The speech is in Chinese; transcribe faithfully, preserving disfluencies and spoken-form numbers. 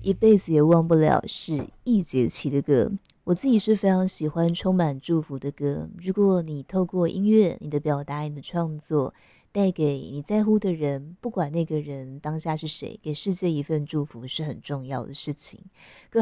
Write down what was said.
一辈子也忘不了是易祺琪的歌。我自己是非常喜欢充满祝福的歌。如果你透过音乐、你的表达、你的创作，带给你在乎的人，不管那个人当下是谁，给世界一份祝福是很重要的事情。